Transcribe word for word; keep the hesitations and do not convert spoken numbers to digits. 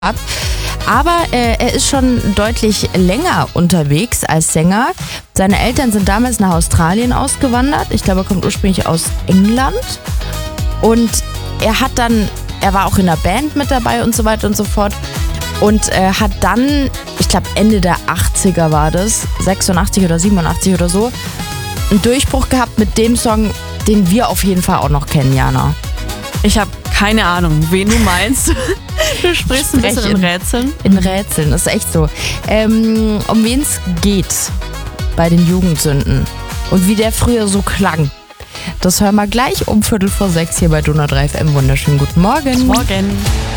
hat. Aber äh, er ist schon deutlich länger unterwegs als Sänger. Seine Eltern sind damals nach Australien ausgewandert. Ich glaube, er kommt ursprünglich aus England. Und er hat dann, er war auch in der Band mit dabei und so weiter und so fort. Und äh, hat dann, ich glaube Ende der achtziger war das, sechsundachtzig oder siebenundachtzig oder so, einen Durchbruch gehabt mit dem Song, den wir auf jeden Fall auch noch kennen, Jana. Ich habe keine Ahnung, wen du meinst. Du sprichst ein bisschen in Rätseln. In Rätseln, das ist echt so. Ähm, um wen es geht bei den Jugendsünden und wie der früher so klang, das hören wir gleich um Viertel vor sechs hier bei Donau drei F M. Wunderschönen guten Morgen. Morgen.